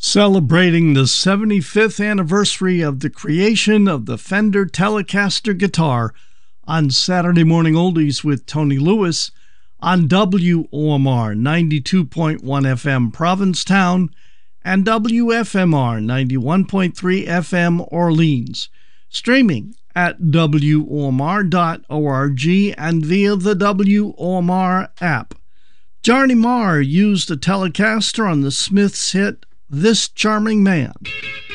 Celebrating the 75th anniversary of the creation of the Fender Telecaster guitar on Saturday Morning Oldies with Tony Lewis on WOMR 92.1 FM Provincetown and WFMR 91.3 FM Orleans. Streaming at WOMR.org and via the WOMR app. Johnny Marr used a Telecaster on the Smiths' hit This Charming Man.